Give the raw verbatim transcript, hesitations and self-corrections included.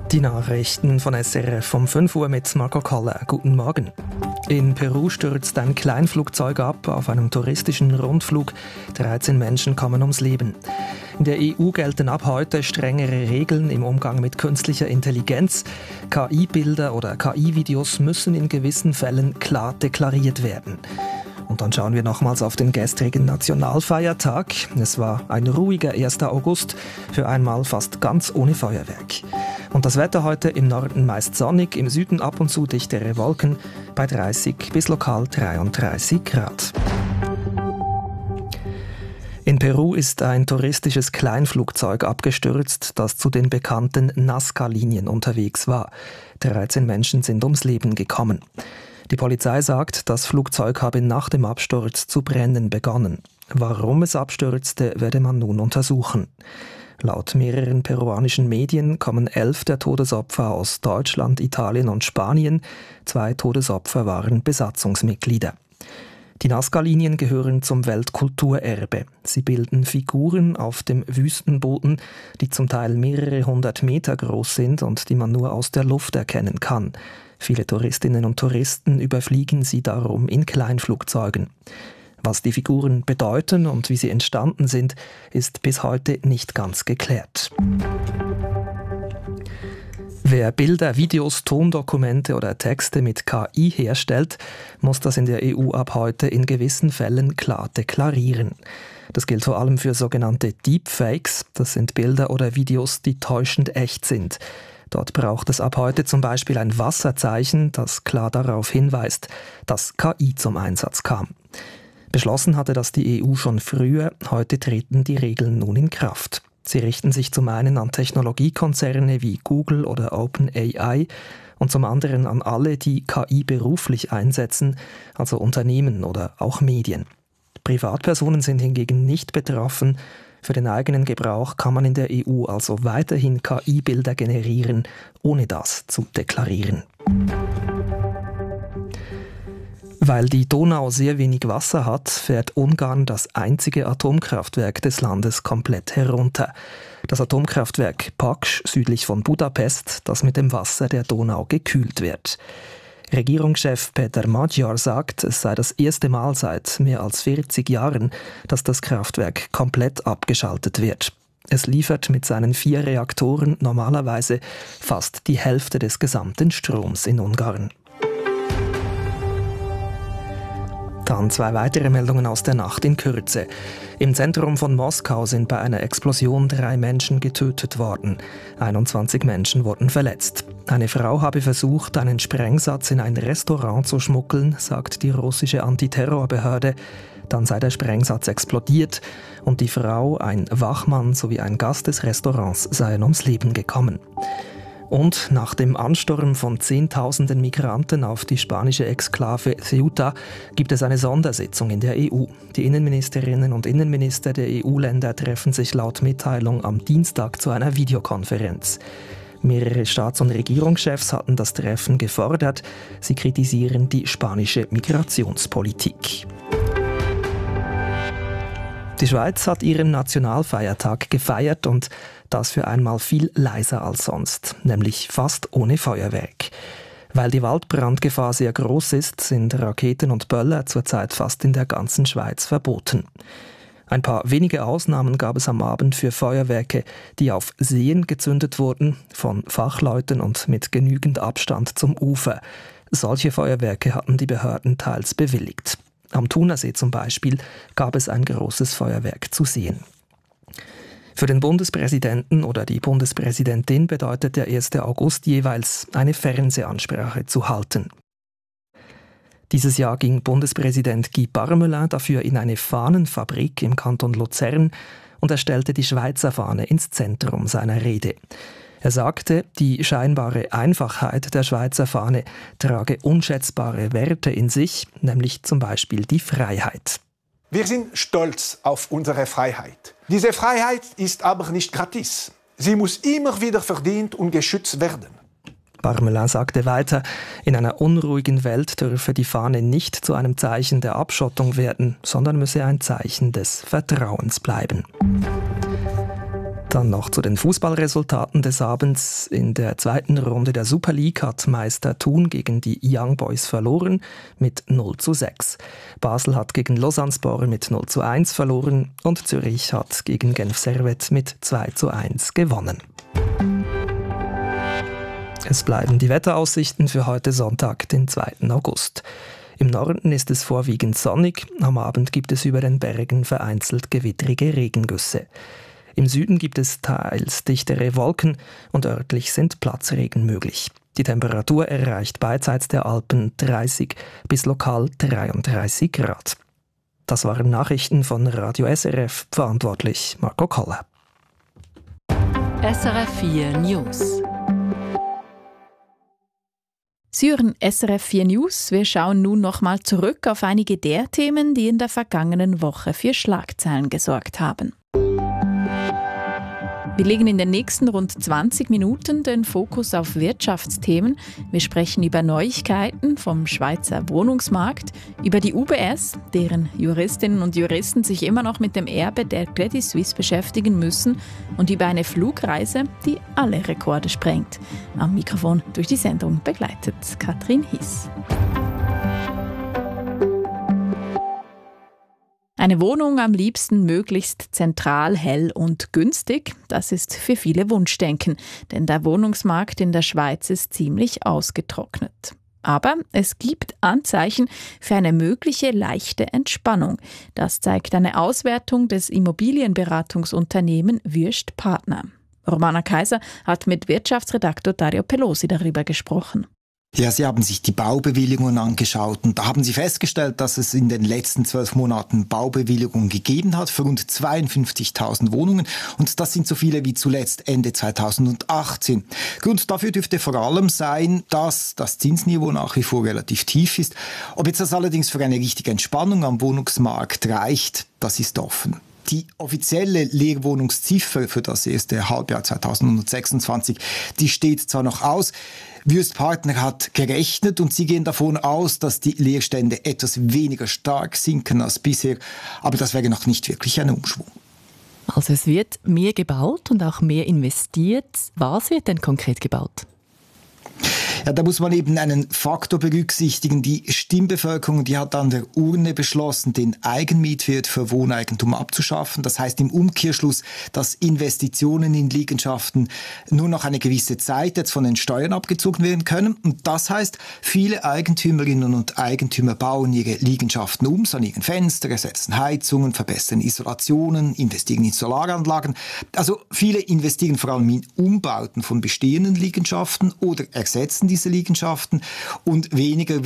Die Nachrichten von S R F um fünf Uhr mit Marco Koller. Guten Morgen. In Peru stürzt ein Kleinflugzeug ab auf einem touristischen Rundflug. dreizehn Menschen kommen ums Leben. In der E U gelten ab heute strengere Regeln im Umgang mit künstlicher Intelligenz. K I-Bilder oder K I-Videos müssen in gewissen Fällen klar deklariert werden. Und dann schauen wir nochmals auf den gestrigen Nationalfeiertag. Es war ein ruhiger erster August, für einmal fast ganz ohne Feuerwerk. Und das Wetter heute im Norden meist sonnig, im Süden ab und zu dichtere Wolken bei dreißig bis lokal dreiunddreißig Grad. In Peru ist ein touristisches Kleinflugzeug abgestürzt, das zu den bekannten Nazca-Linien unterwegs war. dreizehn Menschen sind ums Leben gekommen. Die Polizei sagt, das Flugzeug habe nach dem Absturz zu brennen begonnen. Warum es abstürzte, werde man nun untersuchen. Laut mehreren peruanischen Medien kommen elf der Todesopfer aus Deutschland, Italien und Spanien. Zwei Todesopfer waren Besatzungsmitglieder. Die Nazca-Linien gehören zum Weltkulturerbe. Sie bilden Figuren auf dem Wüstenboden, die zum Teil mehrere hundert Meter groß sind und die man nur aus der Luft erkennen kann. Viele Touristinnen und Touristen überfliegen sie darum in Kleinflugzeugen. Was die Figuren bedeuten und wie sie entstanden sind, ist bis heute nicht ganz geklärt. Wer Bilder, Videos, Tondokumente oder Texte mit K I herstellt, muss das in der E U ab heute in gewissen Fällen klar deklarieren. Das gilt vor allem für sogenannte Deepfakes. Das sind Bilder oder Videos, die täuschend echt sind. Dort braucht es ab heute zum Beispiel ein Wasserzeichen, das klar darauf hinweist, dass K I zum Einsatz kam. Beschlossen hatte das die E U schon früher, heute treten die Regeln nun in Kraft. Sie richten sich zum einen an Technologiekonzerne wie Google oder OpenAI und zum anderen an alle, die K I beruflich einsetzen, also Unternehmen oder auch Medien. Privatpersonen sind hingegen nicht betroffen. Für den eigenen Gebrauch kann man in der E U also weiterhin K I-Bilder generieren, ohne das zu deklarieren. Weil die Donau sehr wenig Wasser hat, fährt Ungarn das einzige Atomkraftwerk des Landes komplett herunter. Das Atomkraftwerk Paks südlich von Budapest, das mit dem Wasser der Donau gekühlt wird. Regierungschef Peter Magyar sagt, es sei das erste Mal seit mehr als vierzig Jahren, dass das Kraftwerk komplett abgeschaltet wird. Es liefert mit seinen vier Reaktoren normalerweise fast die Hälfte des gesamten Stroms in Ungarn. Dann zwei weitere Meldungen aus der Nacht in Kürze. Im Zentrum von Moskau sind bei einer Explosion drei Menschen getötet worden. einundzwanzig Menschen wurden verletzt. Eine Frau habe versucht, einen Sprengsatz in ein Restaurant zu schmuggeln, sagt die russische Antiterrorbehörde. Dann sei der Sprengsatz explodiert und die Frau, ein Wachmann sowie ein Gast des Restaurants seien ums Leben gekommen. Und nach dem Ansturm von Zehntausenden Migranten auf die spanische Exklave Ceuta gibt es eine Sondersitzung in der E U. Die Innenministerinnen und Innenminister der E U-Länder treffen sich laut Mitteilung am Dienstag zu einer Videokonferenz. Mehrere Staats- und Regierungschefs hatten das Treffen gefordert. Sie kritisieren die spanische Migrationspolitik. Die Schweiz hat ihren Nationalfeiertag gefeiert und das für einmal viel leiser als sonst, nämlich fast ohne Feuerwerk. Weil die Waldbrandgefahr sehr groß ist, sind Raketen und Böller zurzeit fast in der ganzen Schweiz verboten. Ein paar wenige Ausnahmen gab es am Abend für Feuerwerke, die auf Seen gezündet wurden, von Fachleuten und mit genügend Abstand zum Ufer. Solche Feuerwerke hatten die Behörden teils bewilligt. Am Thunersee zum Beispiel gab es ein großes Feuerwerk zu sehen. Für den Bundespräsidenten oder die Bundespräsidentin bedeutet der erste August jeweils eine Fernsehansprache zu halten. Dieses Jahr ging Bundespräsident Guy Parmelin dafür in eine Fahnenfabrik im Kanton Luzern und er stellte die Schweizer Fahne ins Zentrum seiner Rede. Er sagte, die scheinbare Einfachheit der Schweizer Fahne trage unschätzbare Werte in sich, nämlich zum Beispiel die Freiheit. Wir sind stolz auf unsere Freiheit. Diese Freiheit ist aber nicht gratis. Sie muss immer wieder verdient und geschützt werden. Parmelin sagte weiter, in einer unruhigen Welt dürfe die Fahne nicht zu einem Zeichen der Abschottung werden, sondern müsse ein Zeichen des Vertrauens bleiben. Dann noch zu den Fußballresultaten des Abends. In der zweiten Runde der Super League hat Meister Thun gegen die Young Boys verloren mit null zu sechs. Basel hat gegen Lausanne-Sport mit null zu eins verloren und Zürich hat gegen Genf Servette mit zwei zu eins gewonnen. Es bleiben die Wetteraussichten für heute Sonntag, den zweiten August. Im Norden ist es vorwiegend sonnig, am Abend gibt es über den Bergen vereinzelt gewittrige Regengüsse. Im Süden gibt es teils dichtere Wolken und örtlich sind Platzregen möglich. Die Temperatur erreicht beidseits der Alpen dreißig bis lokal dreiunddreißig Grad. Das waren Nachrichten von Radio S R F, verantwortlich Marco Koller. S R F vier News. Sie hören S R F vier News. Wir schauen nun nochmal zurück auf einige der Themen, die in der vergangenen Woche für Schlagzeilen gesorgt haben. Wir legen in den nächsten rund zwanzig Minuten den Fokus auf Wirtschaftsthemen. Wir sprechen über Neuigkeiten vom Schweizer Wohnungsmarkt, über die U B S, deren Juristinnen und Juristen sich immer noch mit dem Erbe der Credit Suisse beschäftigen müssen, und über eine Flugreise, die alle Rekorde sprengt. Am Mikrofon durch die Sendung begleitet Katrin Hies. Eine Wohnung am liebsten möglichst zentral, hell und günstig, das ist für viele Wunschdenken, denn der Wohnungsmarkt in der Schweiz ist ziemlich ausgetrocknet. Aber es gibt Anzeichen für eine mögliche leichte Entspannung. Das zeigt eine Auswertung des Immobilienberatungsunternehmens Wüest Partner. Romana Kaiser hat mit Wirtschaftsredaktor Dario Pelosi darüber gesprochen. Ja, Sie haben sich die Baubewilligungen angeschaut und da haben Sie festgestellt, dass es in den letzten zwölf Monaten Baubewilligungen gegeben hat für rund zweiundfünfzigtausend Wohnungen, und das sind so viele wie zuletzt Ende zweitausendachtzehn. Grund dafür dürfte vor allem sein, dass das Zinsniveau nach wie vor relativ tief ist. Ob jetzt das allerdings für eine richtige Entspannung am Wohnungsmarkt reicht, das ist offen. Die offizielle Leerwohnungsziffer für das erste Halbjahr zweitausendsechsundzwanzig, die steht zwar noch aus. Wüest Partner hat gerechnet und sie gehen davon aus, dass die Leerstände etwas weniger stark sinken als bisher. Aber das wäre noch nicht wirklich ein Umschwung. Also es wird mehr gebaut und auch mehr investiert. Was wird denn konkret gebaut? Ja, da muss man eben einen Faktor berücksichtigen. Die Stimmbevölkerung, die hat an der Urne beschlossen, den Eigenmietwert für Wohneigentum abzuschaffen. Das heißt im Umkehrschluss, dass Investitionen in Liegenschaften nur noch eine gewisse Zeit jetzt von den Steuern abgezogen werden können. Und das heißt, viele Eigentümerinnen und Eigentümer bauen ihre Liegenschaften um, sanieren Fenster, ersetzen Heizungen, verbessern Isolationen, investieren in Solaranlagen. Also viele investieren vor allem in Umbauten von bestehenden Liegenschaften oder ersetzen diese Liegenschaften, und weniger